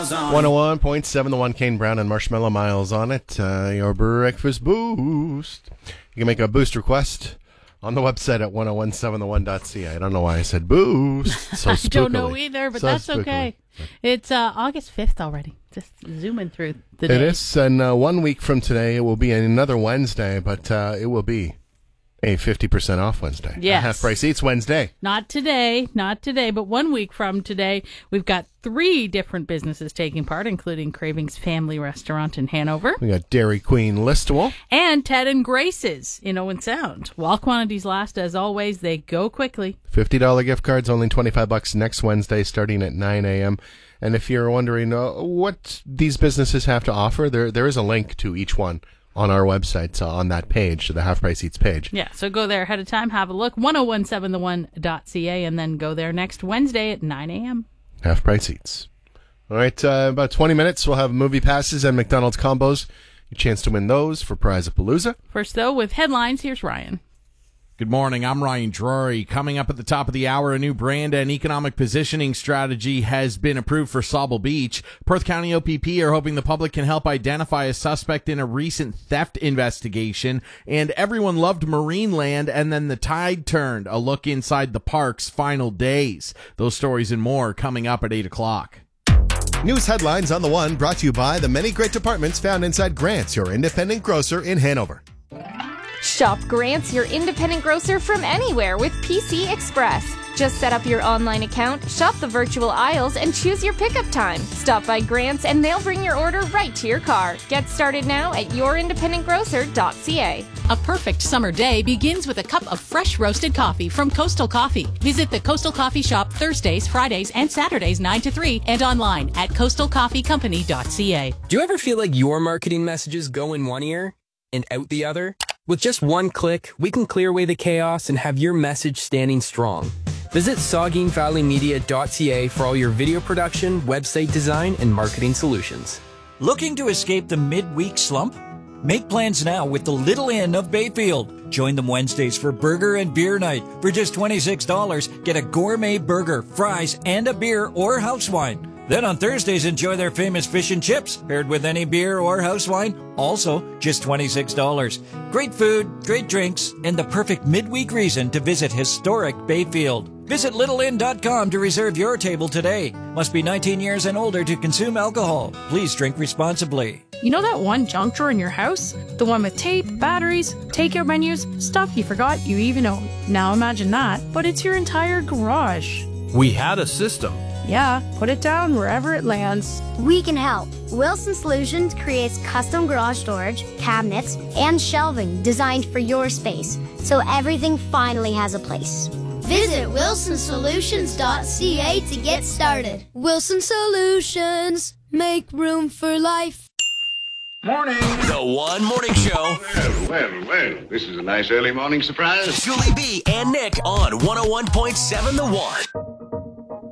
Miles on 101.7 The One, Kane Brown and Marshmallow Miles on it. Your breakfast boost. You can make a boost request on the website at 1017theone.ca. I don't know why I said boost so spookily. I don't know either, but that's spookily. okay. It's August 5th already. Just zooming through the day. It is, and 1 week from today, it will be another Wednesday, but it will be a 50% off Wednesday. Yes. Half price eats Wednesday. Not today, but 1 week from today, we've got 3 different businesses taking part, including Cravings Family Restaurant in Hanover. We got Dairy Queen Listowel. And Ted and Grace's in Owen Sound. While quantities last, as always, they go quickly. $50 gift cards, only $25 next Wednesday, starting at 9 a.m. And if you're wondering what these businesses have to offer, there is a link to each one on our website, on that page, the Half Price Eats page. Yeah, so go there ahead of time, have a look, 1017theone.ca, and then go there next Wednesday at 9 a.m. Half Price Eats. All right, about 20 minutes, we'll have movie passes and McDonald's combos. Your chance to win those for Prize-a-Palooza. First, though, with headlines, here's Ryan. Good morning, I'm Ryan Drury. Coming up at the top of the hour, a new brand and economic positioning strategy has been approved for Sauble Beach. Perth County OPP are hoping the public can help identify a suspect in a recent theft investigation. And everyone loved Marineland, and then the tide turned. A look inside the park's final days. Those stories and more coming up at 8 o'clock. News headlines on The One, brought to you by the many great departments found inside Grant's, your independent grocer in Hanover. Shop Grant's, your independent grocer from anywhere with PC Express. Just set up your online account, shop the virtual aisles, and choose your pickup time. Stop by Grant's and they'll bring your order right to your car. Get started now at yourindependentgrocer.ca. A perfect summer day begins with a cup of fresh roasted coffee from Coastal Coffee. Visit the Coastal Coffee Shop Thursdays, Fridays, and Saturdays 9 to 3 and online at coastalcoffeecompany.ca. Do you ever feel like your marketing messages go in one ear and out the other? With just one click, we can clear away the chaos and have your message standing strong. Visit SaugeenValleyMedia.ca for all your video production, website design, and marketing solutions. Looking to escape the midweek slump? Make plans now with the Little Inn of Bayfield. Join them Wednesdays for burger and beer night. For just $26, get a gourmet burger, fries, and a beer or house wine. Then on Thursdays, enjoy their famous fish and chips, paired with any beer or house wine, also just $26. Great food, great drinks, and the perfect midweek reason to visit historic Bayfield. Visit littleinn.com to reserve your table today. Must be 19 years and older to consume alcohol. Please drink responsibly. You know that one junk drawer in your house? The one with tape, batteries, takeout menus, stuff you forgot you even owned. Now imagine that, but it's your entire garage. We had a system. Yeah, put it down wherever it lands. We can help. Wilson Solutions creates custom garage storage, cabinets, and shelving designed for your space, so everything finally has a place. Visit wilsonsolutions.ca to get started. Wilson Solutions. Make room for life. Morning. The One Morning Show. Well. This is a nice early morning surprise. Julie B. and Nick on 101.7 The One.